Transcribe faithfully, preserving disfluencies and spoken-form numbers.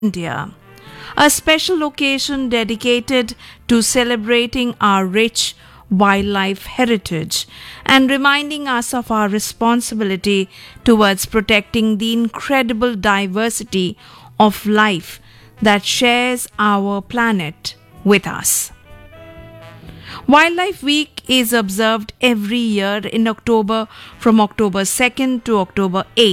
India, a special occasion dedicated to celebrating our rich wildlife heritage and reminding us of our responsibility towards protecting the incredible diversity of life that shares our planet with us. Wildlife Week is observed every year in October from October second to October eighth.